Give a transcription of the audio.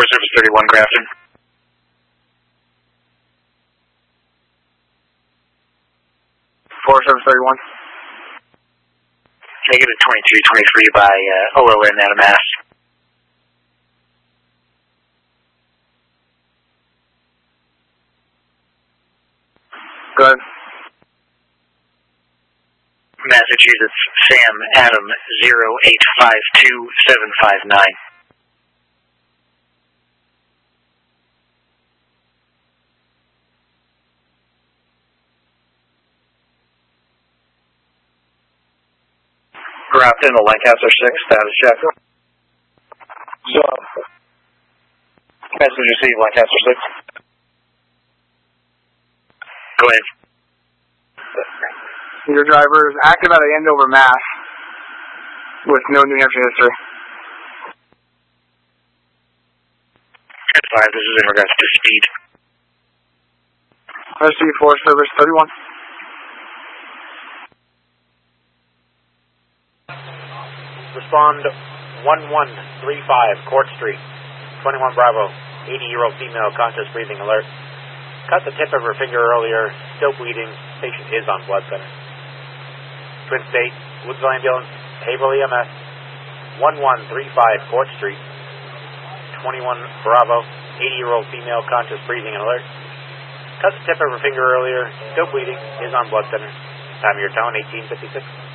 Service 31, Grafton. Forest Service 31. Negative 2323 by OLN out of Mass. Go ahead. Massachusetts, Sam Adam 0852759. Grafton to Lancaster 6, status check. So, message received, Lancaster 6. Go ahead. Your driver is active at Andover, Mass. with no New Hampshire history. 10-5, this is in regards to speed. SC Forest Service 31. Respond 1135 Court Street, 21 Bravo, 80-year-old female, conscious breathing alert. Cut the tip of her finger earlier, still bleeding, patient is on blood center. Twin State, Woodsville Ambulance, Haverhill EMS, 1135 Court Street, 21 Bravo, 80-year-old female, conscious breathing and alert. Cut the tip of her finger earlier, still bleeding, is on blood center. Time of your tone, 1856.